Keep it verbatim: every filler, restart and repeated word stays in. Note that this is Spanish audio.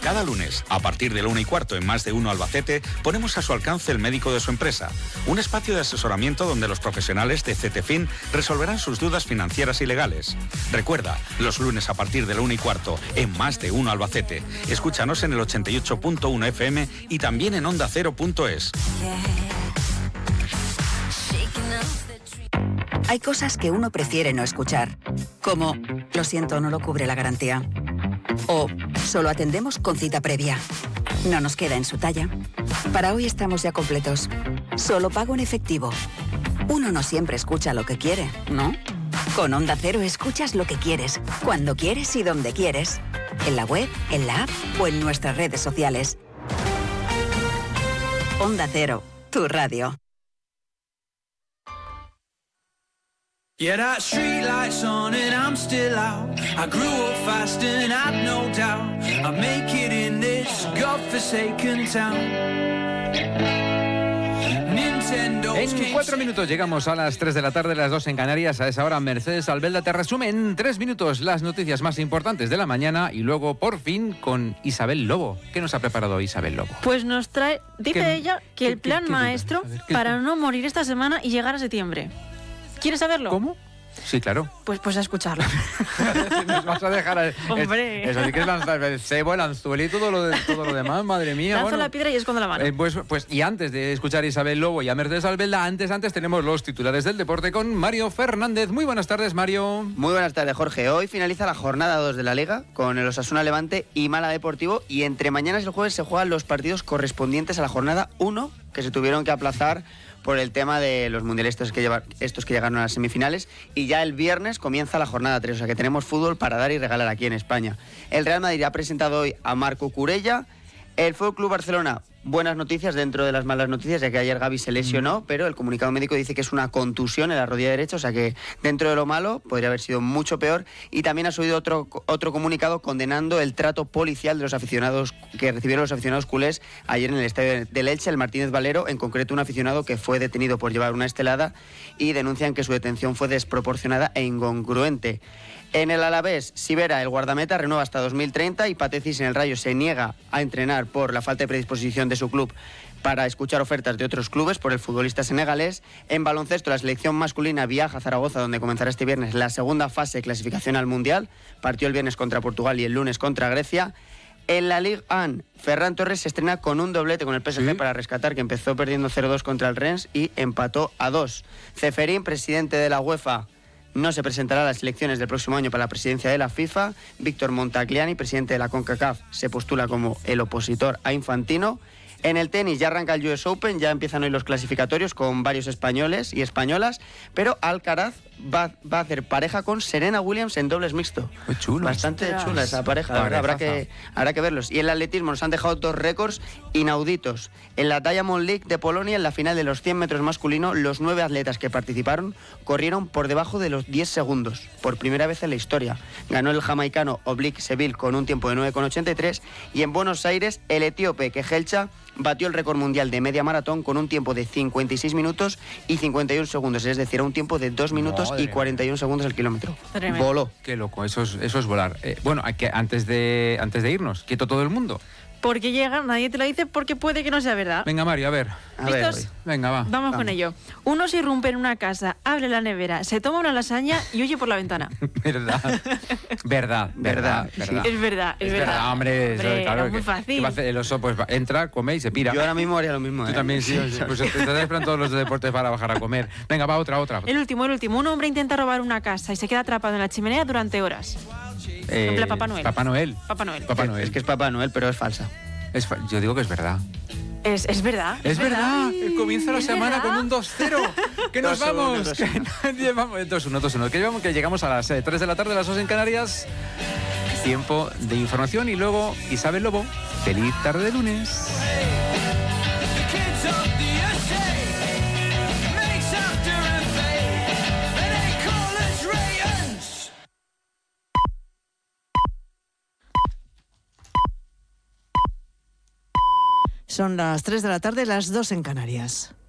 Cada lunes, a partir de la una y cuarto en Más de Uno Albacete, ponemos a su alcance el médico de su empresa. Un espacio de asesoramiento donde los profesionales de CETEFIN resolverán sus dudas financieras y legales. Recuerda, los lunes a partir de la una y cuarto en Más de Uno Albacete. Escúchanos en el ochenta y ocho punto uno F M y también en onda cero punto es. Hay cosas que uno prefiere no escuchar, como lo siento, no lo cubre la garantía. O solo atendemos con cita previa. No nos queda en su talla. Para hoy estamos ya completos. Solo pago en efectivo. Uno no siempre escucha lo que quiere, ¿no? Con Onda Cero escuchas lo que quieres, cuando quieres y donde quieres. En la web, en la app o en nuestras redes sociales. Onda Cero, tu radio. Yeah, that street light's on and I'm still out. I grew up fast and I've no doubt I'll make it in this godforsaken town. En cuatro minutos llegamos a las tres de la tarde, las dos en Canarias. A esa hora Mercedes Albelda te resume en tres minutos las noticias más importantes de la mañana y luego por fin con Isabel Lobo. ¿Qué nos ha preparado Isabel Lobo? Pues nos trae, dice ¿Qué, ella, que qué, el plan qué, qué maestro ver, ¿qué, para no morir esta semana y llegar a septiembre. ¿Quieres saberlo? ¿Cómo? Sí, claro. Pues pues a escucharlo. Nos vas a dejar a, Hombre. Es, eso sí que es lanzar el cebo, el anzuelo y todo lo, de, todo lo demás, madre mía. Lanzo bueno, la piedra y escondo la mano. Eh, pues, pues y antes de escuchar a Isabel Lobo y a Mercedes Albelda, antes, antes tenemos los titulares del deporte con Mario Fernández. Muy buenas tardes, Mario. Muy buenas tardes, Jorge. Hoy finaliza la jornada dos de la Liga con el Osasuna Levante y Málaga Deportivo, y entre mañana y el jueves se juegan los partidos correspondientes a la jornada uno, que se tuvieron que aplazar por el tema de los mundialistas que lleva, estos que llegaron a las semifinales, y ya el viernes comienza la jornada tres, o sea que tenemos fútbol para dar y regalar aquí en España. El Real Madrid ha presentado hoy a Marco Curella. El F C Barcelona, buenas noticias dentro de las malas noticias, ya que ayer Gavi se lesionó, pero el comunicado médico dice que es una contusión en la rodilla derecha, o sea que dentro de lo malo podría haber sido mucho peor. Y también ha subido otro, otro comunicado condenando el trato policial de los aficionados que recibieron los aficionados culés ayer en el estadio del Elche, el Martínez Valero, en concreto un aficionado que fue detenido por llevar una estelada, y denuncian que su detención fue desproporcionada e incongruente. En el Alavés, Sivera, el guardameta, renueva hasta dos mil treinta, y Patecis en el Rayo se niega a entrenar por la falta de predisposición de su club para escuchar ofertas de otros clubes por el futbolista senegalés. En baloncesto, la selección masculina viaja a Zaragoza, donde comenzará este viernes la segunda fase de clasificación al Mundial. Partió el viernes contra Portugal y el lunes contra Grecia. En la Ligue uno, Ferran Torres se estrena con un doblete con el P S G, ¿sí?, para rescatar, que empezó perdiendo cero dos contra el Rennes y empató a dos. Ceferín, presidente de la UEFA, no se presentará a las elecciones del próximo año para la presidencia de la FIFA. Víctor Montagliani, presidente de la CONCACAF, se postula como el opositor a Infantino. En el tenis ya arranca el U S Open, ya empiezan hoy los clasificatorios con varios españoles y españolas, pero Alcaraz va, va a hacer pareja con Serena Williams en dobles mixto. Muy chulo. Bastante Ostras. chula esa pareja, la verdad, habrá que, habrá que verlos. Y en el atletismo nos han dejado dos récords inauditos. En la Diamond League de Polonia, en la final de los cien metros masculino, los nueve atletas que participaron corrieron por debajo de los diez segundos, por primera vez en la historia. Ganó el jamaicano Oblique Seville con un tiempo de nueve coma ochenta y tres, y en Buenos Aires el etíope Kejelcha batió el récord mundial de media maratón con un tiempo de cincuenta y seis minutos y cincuenta y uno segundos, es decir, un tiempo de dos minutos Madre y cuarenta y uno segundos el kilómetro. Tremendo. Voló. Qué loco, eso es, eso es volar. Eh, bueno, hay que, antes, de, antes de irnos, quieto todo el mundo. Porque llega, nadie te lo dice porque puede que no sea verdad. Venga, Mario, a ver. A ver, ¿Listos? Venga, va. Vamos, Vamos. con ello. Uno se irrumpe en una casa, abre la nevera, se toma una lasaña y huye por la ventana. Verdad. Verdad, verdad, Sí. verdad. Es verdad, es, Es verdad, hombre, eso, Hombre, claro. es muy que- fácil. ¿qué va a hacer? El oso pues va- entra, come y se pira. Yo ahora mismo haría lo mismo. Tú ¿eh? también, sí. Pues te estás esperando todos los de deportes para bajar a comer. Venga, va otra, otra. El último, el último. Un hombre intenta robar una casa y se queda atrapado en la chimenea durante horas. Eh, en plan Papá Noel. Papá Noel. Papá Noel. Papá Noel. Es que es Papá Noel, pero es falsa. Es fa- yo digo que es verdad. Es, es verdad. Es verdad. Comienza la ¿Es semana verdad? con un dos cero. Que nos dos uno, vamos. dos Que uno. nadie vamos. dos uno, dos uno. Que llevamos, que llegamos a las eh, tres de la tarde, las dos en Canarias. Tiempo de información y luego Isabel Lobo. Feliz tarde de lunes. Son las tres de la tarde, las dos en Canarias.